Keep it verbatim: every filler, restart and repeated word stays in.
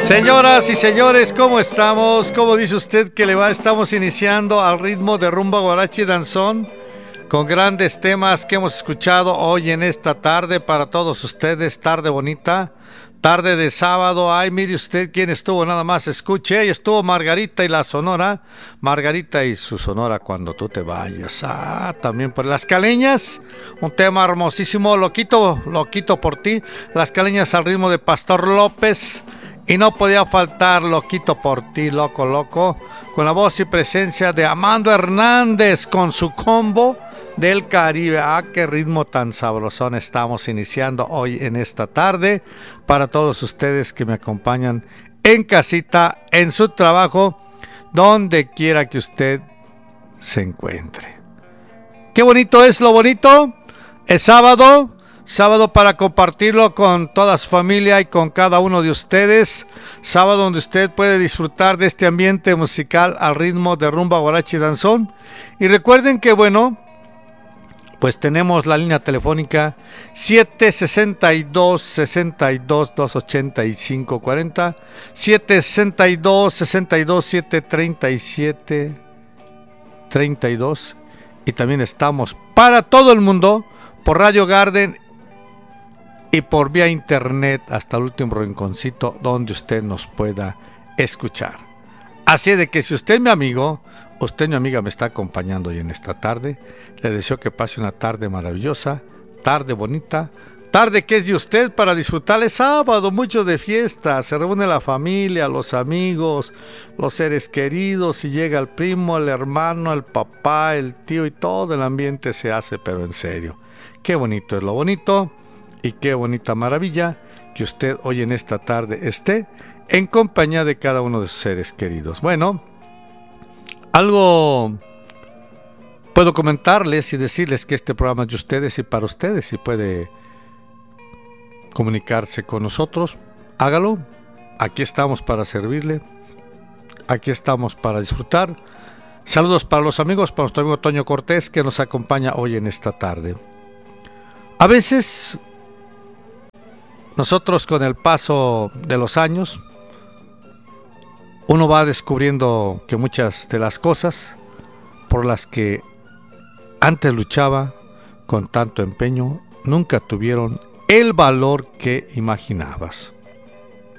Señoras y señores, ¿cómo estamos? ¿Cómo dice usted que le va? Estamos iniciando al ritmo de rumba, guaracha y danzón con grandes temas que hemos escuchado hoy en esta tarde para todos ustedes. Tarde bonita, tarde de sábado. Ay, mire usted quién estuvo, nada más escuche. Ahí estuvo Margarita y la Sonora. Margarita y su Sonora cuando tú te vayas. Ah, también por Las Caleñas, un tema hermosísimo. Loquito, loquito por ti. Las Caleñas al ritmo de Pastor López. Y no podía faltar Loquito por ti, loco, loco, con la voz y presencia de Amando Hernández con su combo del Caribe. Ah, qué ritmo tan sabrosón estamos iniciando hoy en esta tarde para todos ustedes que me acompañan en casita, en su trabajo, donde quiera que usted se encuentre. Qué bonito es lo bonito. Es sábado. Sábado para compartirlo con toda su familia y con cada uno de ustedes. Sábado donde usted puede disfrutar de este ambiente musical al ritmo de rumba, guaracha y danzón. Y recuerden que, bueno, pues tenemos la línea telefónica siete sesenta y dos, sesenta y dos, doscientos ochenta y cinco cuarenta, siete sesenta y dos, sesenta y dos, setecientos treinta y siete treinta y dos. Y también estamos para todo el mundo por Radio Garden y por vía internet hasta el último rinconcito donde usted nos pueda escuchar. Así de que si usted, mi amigo, usted, mi amiga, me está acompañando hoy en esta tarde, le deseo que pase una tarde maravillosa, tarde bonita, tarde que es de usted para disfrutar. El sábado, mucho de fiesta, se reúne la familia, los amigos, los seres queridos, y llega el primo, el hermano, el papá, el tío, y todo el ambiente se hace, pero en serio. Qué bonito es lo bonito. Y qué bonita maravilla que usted hoy en esta tarde esté en compañía de cada uno de sus seres queridos. Bueno, algo puedo comentarles y decirles que este programa es de ustedes y para ustedes. Si puede comunicarse con nosotros, hágalo. Aquí estamos para servirle. Aquí estamos para disfrutar. Saludos para los amigos, para nuestro amigo Toño Cortés que nos acompaña hoy en esta tarde. A veces nosotros, con el paso de los años, uno va descubriendo que muchas de las cosas por las que antes luchaba con tanto empeño nunca tuvieron el valor que imaginabas.